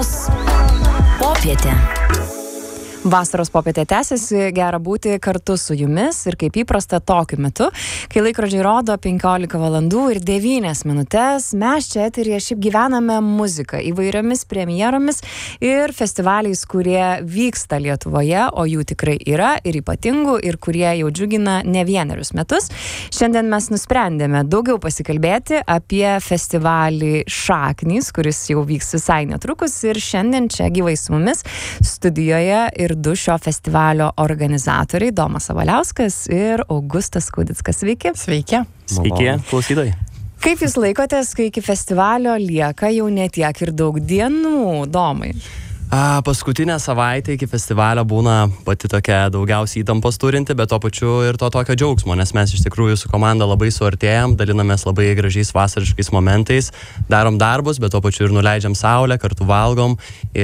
Vasaros popietė. Vasaros popietė tęsiasi, gera būti kartu su jumis ir kaip įprasta tokiu metu, kai laikrodžiai rodo 15 valandų ir 9 minutės, mes čia eteryje šiaip gyvename muziką įvairiomis premjeromis ir festivaliais, kurie vyksta Lietuvoje, o jų tikrai yra ir ypatingų ir kurie jau džiugina ne vienerius metus. Šiandien mes nusprendėme daugiau pasikalbėti apie festivalį Šaknys, kuris jau vyks visai netrukus ir šiandien čia gyvai su mumis studijoje ir du šio festivalio organizatoriai, Domas Sabaliauskas ir Augustas Kudickas. Sveiki. Sveiki. Sveiki, klausytojai. Kaip jūs laikotės, kai iki festivalio lieka jau netiek ir daug dienų, Domai? Paskutinę savaitę iki festivalio būna pati tokia daugiausiai įtampos turinti, bet to pačiu ir to tokio džiaugsmo, nes mes iš tikrųjų su komanda labai suartėjam, dalinamės labai gražiais vasariškais momentais, darom darbus, bet to pačiu ir nuleidžiam saulę, kartu valgom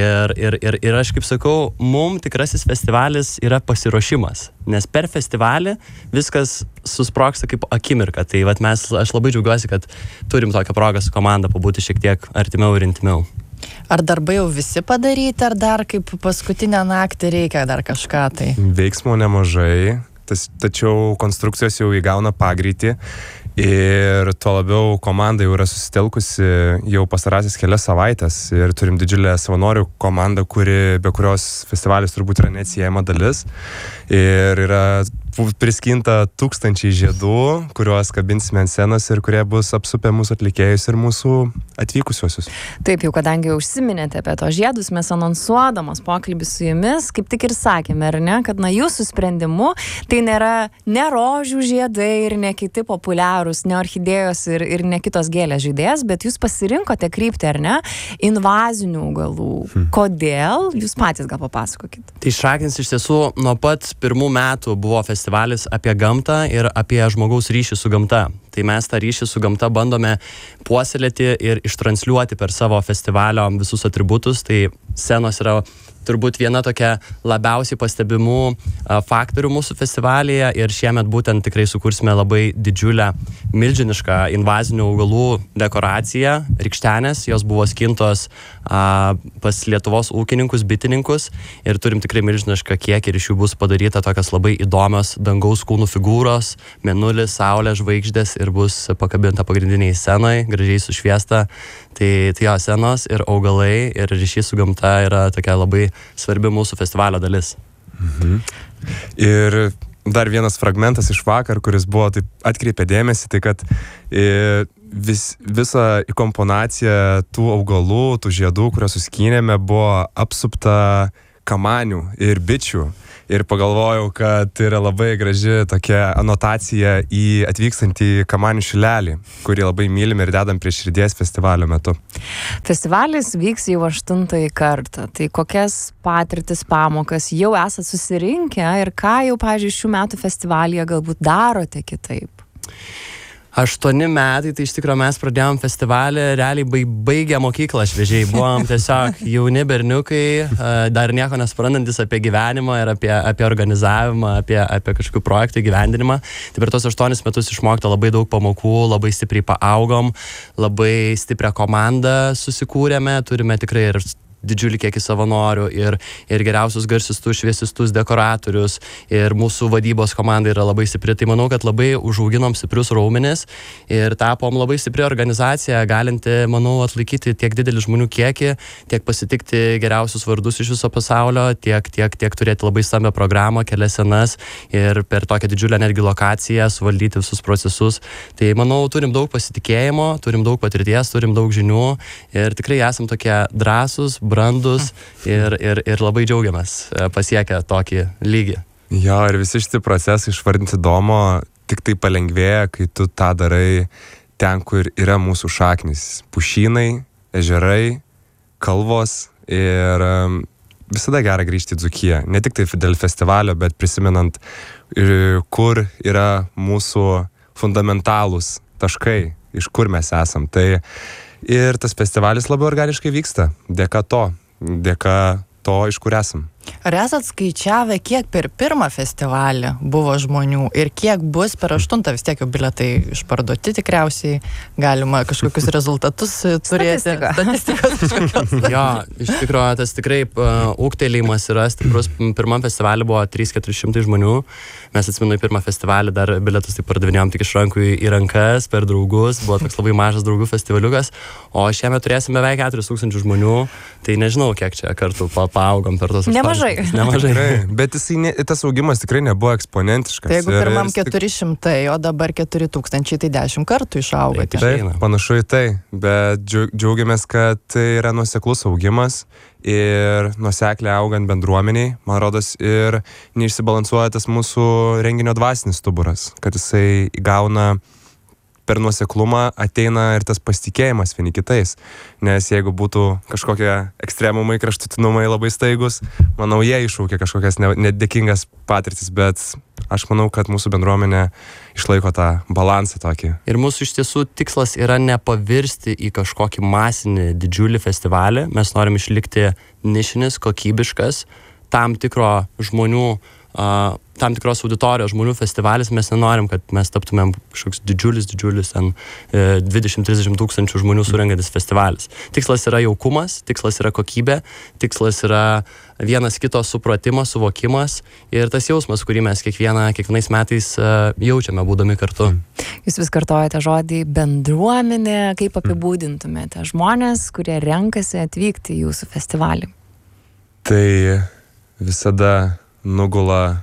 ir aš kaip sakau, mum tikrasis festivalis yra pasiruošimas, nes per festivalį viskas susprogsta kaip akimirka, tai vat aš labai džiaugiuosi, kad turim tokią progą su komanda pabūti šiek tiek artimiau ir intimiau. Ar darbai jau visi padaryti, ar dar kaip paskutinę naktį reikia dar kažką tai? Veiksmo nemažai, tačiau konstrukcijos jau įgauna pagreitį ir tuo labiau komanda jau yra susitelkusi jau pastarąsias kelias savaitės ir turim didžiulę savanorių komandą, be kurios festivalis turbūt yra neatsiejama dalis ir yra priskinta 1000 žiedų, kuriuos kabinsime ant scenos ir kurie bus apsupę mūsų atlikėjus ir mūsų atvykusiuosius. Taip, jau kadangi užsiminėte apie tos žiedus, mes anonsuodamos pokalbį su jumis, kaip tik ir sakėme, ar ne, kad jūsų sprendimu tai nėra ne rožių žiedai ir ne kiti populiarūs, ne orchidėjos ir ne kitos gėlės žydės, bet jūs pasirinkote kryptį, ar ne, invazinių augalų. Kodėl? Jūs patys gal papasakokit. Tai Šaknys iš tiesų nuo pat pirmų metų buvo festivalis apie gamtą ir apie žmogaus ryšį su gamta. Tai mes tą ryšį su gamta bandome puoselėti ir ištransliuoti per savo festivalio visus atributus. Tai scenos yra turbūt viena tokia labiausiai pastebimų faktorių mūsų festivalyje ir šiemet būtent tikrai sukursime labai didžiulę, milžinišką invazinių augalų dekoraciją, rykštenės, jos buvo skintos pas Lietuvos ūkininkus, bitininkus ir turim tikrai milžinišką kiekį ir iš jų bus padaryta tokios labai įdomios dangaus kūnų figūros, mėnulis, saulė, žvaigždės ir bus pakabinta pagrindiniai scenai, gražiai sušviesta. Tai jo scenos ir augalai ir ryšys su gamta yra tokia labai svarbi mūsų festivalio dalis. Ir dar vienas fragmentas iš vakar, kuris buvo taip atkreipė dėmesį, tai kad visa įkomponacija tų augalų, tų žiedų, kuriuos suskynėme, buvo apsupta kamanių ir bičių. Ir pagalvojau, kad tai yra labai graži tokia anotacija į atvykstantį kamanių šilelį, kurį labai mylim ir dedam prie širdies festivalio metu. Festivalis vyks jau 8 kartą. Tai kokias patirtis, pamokas jau esate susirinkę ir ką jau, pavyzdžiui, šių metų festivalyje galbūt darote kitaip? 8 metai, tai iš tikrųjų mes pradėjom festivalį, realiai baigę mokyklą šviežiai, buvom tiesiog jauni berniukai, dar nieko nesprandantis apie gyvenimą ir apie organizavimą, apie kažkokių projektų įgyvendinimą. Tai per tos 8 metus išmokta labai daug pamokų, labai stipriai paaugom, labai stiprią komandą susikūrėme, turime tikrai ir didžiulį kiekį savanorių ir geriausius garsistus, šviesistus, dekoratorius ir mūsų vadybos komanda yra labai stipri. Tai manau, kad labai užauginom stiprius raumenis ir tapom labai stipri organizacija, galinti, manau, atlaikyti tiek didelį žmonių kiekį, tiek pasitikti geriausius vardus iš viso pasaulio, tiek turėti labai stambią programą, kelias scenas ir per tokią didžiulę netgi lokaciją suvaldyti visus procesus. Tai manau, turim daug pasitikėjimo, turim daug patirties, turim daug žinių ir tikrai esam tokie drąsūs, brandus ir labai džiaugiamės pasiekę tokį lygį. Jo, ir visi šitie procesai išvardinti Domo tik tai palengvėja, kai tu tą darai ten, kur yra mūsų šaknys. Pušynai, ežerai, kalvos ir visada gera grįžti į Dzūkiją. Ne tik tai dėl festivalio, bet prisimenant, kur yra mūsų fundamentalūs taškai, iš kur mes esam. Tai ir tas festivalis labai organiškai vyksta. Dėka to, iš kur esam. Ar esat skaičiavę, kiek per pirmą festivalį buvo žmonių ir kiek bus per 8, vis tiek jau bilietai išparduoti tikriausiai, galima kažkokius rezultatus turėti. Statistikos kažkokios. Jo, iš tikrųjų, tas tikrai ūgtelėjimas yra stiprus. Pirmam festivalį buvo 300-400 žmonių. Mes atsimenu į pirmą festivalį dar bilietus taip pardavinėjom tik iš rankų į rankas, per draugus. Buvo toks labai mažas draugų festivaliukas. O šiemet turėsime beveik 4000 žmonių. Tai nežinau, kiek čia kartų paaugom per tos 8. Nemažai. Bet tas augimas tikrai nebuvo eksponentiškas. Tai jeigu pirmam 400, o dabar 4000, tai 10 kartų išaugo. Taip, panašu į tai, bet džiaugiamės, kad tai yra nuoseklus augimas ir nuosekliai augant bendruomeniai, man rodos, ir neišsibalansuoja tas mūsų renginio dvasinis stuburas, kad jisai įgauna per nuoseklumą ateina ir tas pasitikėjimas vieni kitais. Nes jeigu būtų kažkokie ekstremumai, kraštutinumai labai staigus, manau, jie iššaukia kažkokias nedėkingas patirtis, bet aš manau, kad mūsų bendruomenė išlaiko tą balansą tokį. Ir mūsų iš tiesų tikslas yra nepavirsti į kažkokį masinį didžiulį festivalį. Mes norim išlikti nišinis, kokybiškas, tam tikro žmonių tam tikros auditorijos žmonių festivalis. Mes nenorim, kad mes taptumėm kažkoks didžiulis 20-30 tūkstančių žmonių surengantis festivalis. Tikslas yra jaukumas, tikslas yra kokybė, tikslas yra vienas kito supratimas, suvokimas ir tas jausmas, kurį mes kiekvienais metais jaučiame būdami kartu. Jūs vis kartojate žodį bendruomenė, kaip apibūdintumėte žmonės, kurie renkasi atvykti į jūsų festivalį? Tai visada nugula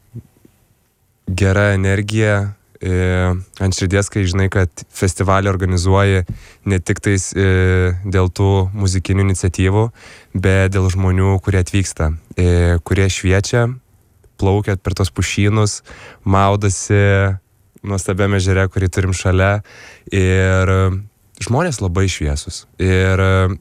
gera energija ant širdies, kai žinai, kad festivalį organizuoji ne tik tais dėl tų muzikinių iniciatyvų, bet dėl žmonių, kurie atvyksta, kurie šviečia, plaukia per tos pušynus, maudasi nuostabiame ežere, kurį turim šalia, ir žmonės labai šviesus. Ir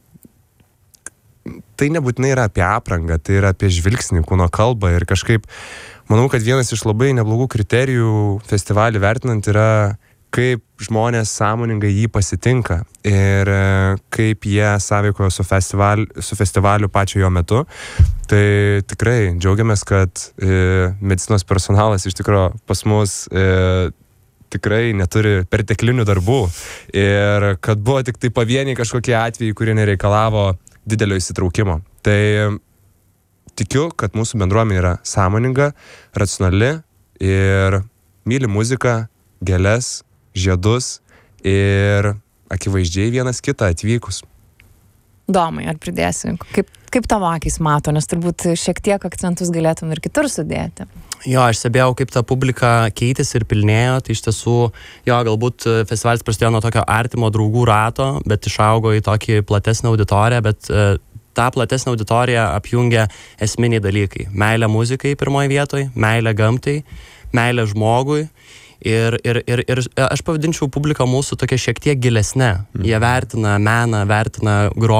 tai nebūtinai yra apie aprangą, tai yra apie žvilgsnį, kūno kalbą ir kažkaip, manau, kad vienas iš labai neblogų kriterijų festivalį vertinant yra, kaip žmonės sąmoningai jį pasitinka ir kaip jie sąveikoja su festivaliu pačio jo metu. Tai tikrai džiaugiamės, kad medicinos personalas iš tikrųjų pas mus tikrai neturi perteklinių darbų ir kad buvo tik tai pavieniai kažkokie atvejai, kurie nereikalavo didelio įsitraukimo. Tai tikiu, kad mūsų bendruomenė yra sąmoninga, racionali ir myli muziką, gėles, žiedus ir akivaizdžiai vienas kitą atvykus. Domai, ar pridėsi? Kaip tavo akys mato, nes turbūt šiek tiek akcentus galėtum ir kitur sudėti. Jo, aš stebėjau, kaip ta publika keitėsi ir pilnėjo, tai iš tiesų, jo, galbūt festivalis prasidėjo nuo tokio artimo draugų rato, bet išaugo į tokį platesnį auditoriją, bet tą platesnį auditoriją apjungia esminiai dalykai. Meilė muzikai pirmoje vietoje, meilė gamtai, meilė žmogui. Ir aš pavadinčiau publiką mūsų tokia šiek tiek gilesnė. Jie vertina meną, vertina